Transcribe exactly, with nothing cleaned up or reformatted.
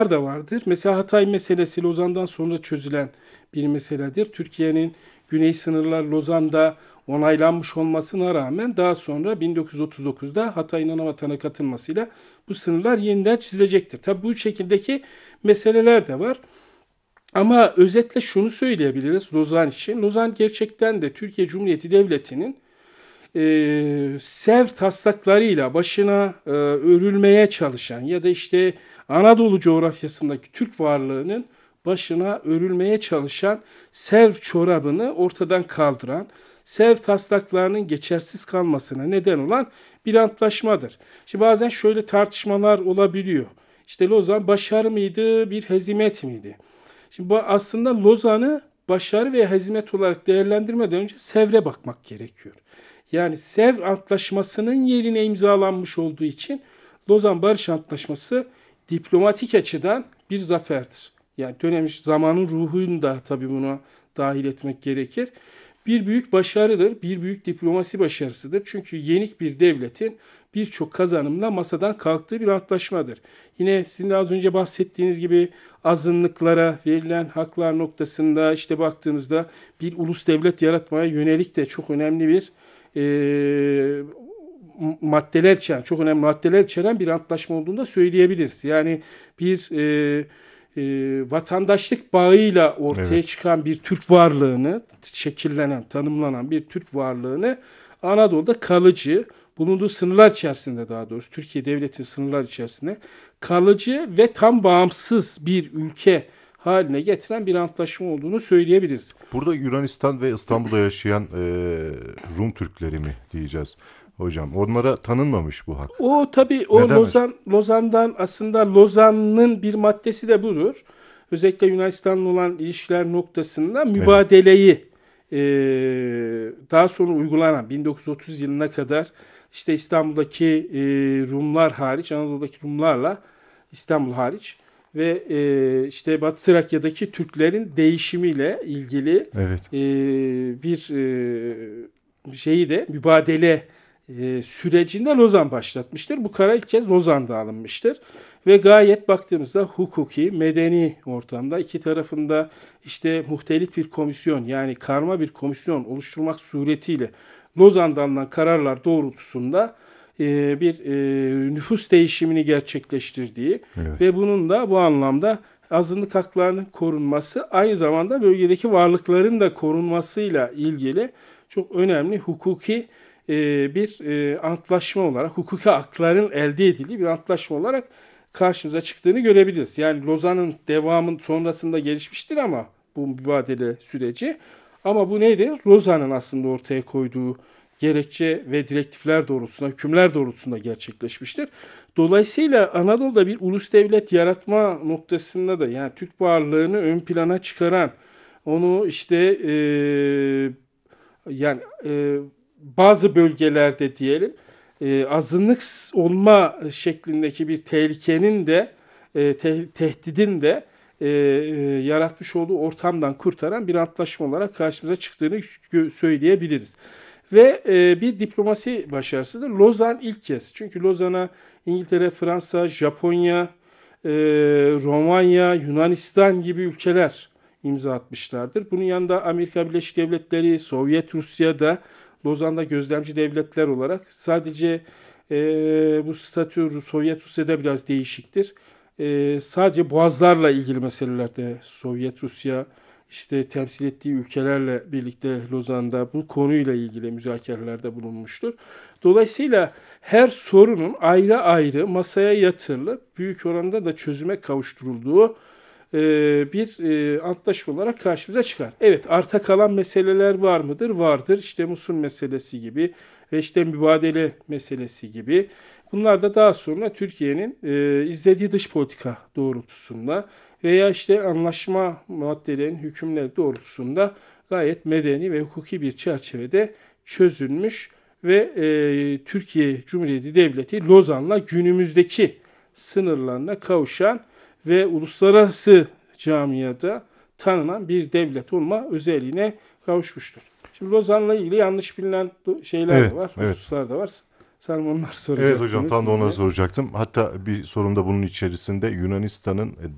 da vardır. Mesela Hatay meselesi Lozan'dan sonra çözülen bir meseledir. Türkiye'nin güney sınırlar Lozan'da onaylanmış olmasına rağmen daha sonra bin dokuz yüz otuz dokuzda Hatay'ın anavatana katılmasıyla bu sınırlar yeniden çizilecektir. Tabi bu şekildeki meseleler de var. Ama özetle şunu söyleyebiliriz Lozan için. Lozan gerçekten de Türkiye Cumhuriyeti Devleti'nin e, sev taslaklarıyla başına e, örülmeye çalışan ya da işte Anadolu coğrafyasındaki Türk varlığının başına örülmeye çalışan sev çorabını ortadan kaldıran, sev taslaklarının geçersiz kalmasına neden olan bir antlaşmadır. Şimdi bazen şöyle tartışmalar olabiliyor. İşte Lozan başarı mıydı, bir hezimet miydi? Şimdi bu aslında Lozan'ı başarı ve hizmet olarak değerlendirmeden önce Sevr'e bakmak gerekiyor. Yani Sevr Antlaşması'nın yerine imzalanmış olduğu için Lozan Barış Antlaşması diplomatik açıdan bir zaferdir. Yani dönem zamanın ruhunu da tabii buna dahil etmek gerekir. Bir büyük başarıdır, bir büyük diplomasi başarısıdır. Çünkü yenik bir devletin birçok kazanımla masadan kalktığı bir antlaşmadır. Yine sizin de az önce bahsettiğiniz gibi azınlıklara verilen haklar noktasında işte baktığınızda bir ulus devlet yaratmaya yönelik de çok önemli bir e, maddeler içeren, çok önemli maddeler içeren bir antlaşma olduğunu da söyleyebiliriz. Yani bir e, e, vatandaşlık bağıyla ortaya Evet. çıkan bir Türk varlığını, şekillenen, tanımlanan bir Türk varlığını Anadolu'da kalıcı, bulunduğu sınırlar içerisinde daha doğrusu Türkiye Devleti'nin sınırlar içerisinde kalıcı ve tam bağımsız bir ülke haline getiren bir antlaşma olduğunu söyleyebiliriz. Burada Yunanistan ve İstanbul'da yaşayan e, Rum Türkleri mi diyeceğiz hocam? Onlara tanınmamış bu hak. O tabii o Neden hocam? Lozan Lozan'dan aslında Lozan'ın bir maddesi de budur. Özellikle Yunanistan'la olan ilişkiler noktasında Evet. mübadeleyi e, daha sonra uygulanan bin dokuz yüz otuz yılına kadar işte İstanbul'daki e, Rumlar hariç, Anadolu'daki Rumlarla İstanbul hariç ve e, işte Batı Trakya'daki Türklerin değişimiyle ilgili Evet. e, bir e, şeyi de mübadele e, sürecinde Lozan başlatmıştır. Bu karar ilk kez Lozan'da alınmıştır. Ve gayet baktığımızda hukuki, medeni ortamda iki tarafında işte muhtelif bir komisyon yani karma bir komisyon oluşturmak suretiyle Lozan'da alınan kararlar doğrultusunda e, bir e, nüfus değişimini gerçekleştirdiği Evet. ve bunun da bu anlamda azınlık haklarının korunması aynı zamanda bölgedeki varlıkların da korunmasıyla ilgili çok önemli hukuki e, bir e, antlaşma olarak, hukuki hakların elde edildiği bir antlaşma olarak karşımıza çıktığını görebiliriz. Yani Lozan'ın devamın sonrasında gelişmiştir ama bu mübadele süreci. Ama bu nedir? Lozan'ın aslında ortaya koyduğu gerekçe ve direktifler doğrultusunda, hükümler doğrultusunda gerçekleşmiştir. Dolayısıyla Anadolu'da bir ulus devlet yaratma noktasında da yani Türk varlığını ön plana çıkaran, onu işte e, yani e, bazı bölgelerde diyelim e, azınlık olma şeklindeki bir tehlikenin de e, te- tehdidin de e, e, yaratmış olduğu ortamdan kurtaran bir antlaşma olarak karşımıza çıktığını söyleyebiliriz. Ve e, bir diplomasi başarısıdır. Lozan ilk kez. Çünkü Lozan'a İngiltere, Fransa, Japonya, e, Romanya, Yunanistan gibi ülkeler imza atmışlardır. Bunun yanında Amerika Birleşik Devletleri, Sovyet Rusya'da Lozan'da gözlemci devletler olarak sadece e, bu statü Sovyet Rusya'da biraz değişiktir. E, sadece boğazlarla ilgili meselelerde Sovyet Rusya işte temsil ettiği ülkelerle birlikte Lozan'da bu konuyla ilgili müzakerelerde bulunmuştur. Dolayısıyla her sorunun ayrı ayrı masaya yatırılıp büyük oranda da çözüme kavuşturulduğu e, bir e, antlaşma olarak karşımıza çıkar. Evet, arta kalan meseleler var mıdır? Vardır. İşte Musul meselesi gibi ve işte mübadele meselesi gibi. Bunlar da daha sonra Türkiye'nin e, izlediği dış politika doğrultusunda veya işte anlaşma maddelerinin hükümleri doğrultusunda gayet medeni ve hukuki bir çerçevede çözülmüş ve e, Türkiye Cumhuriyeti Devleti Lozan'la günümüzdeki sınırlarına kavuşan ve uluslararası camiada tanınan bir devlet olma özelliğine kavuşmuştur. Şimdi Lozan'la ilgili yanlış bilinen şeyler de Evet. var, Evet. hususlar da var. Sanırım onları Evet hocam, soracaksınız tam da siz onları de. soracaktım. Hatta bir sorum da bunun içerisinde Yunanistan'ın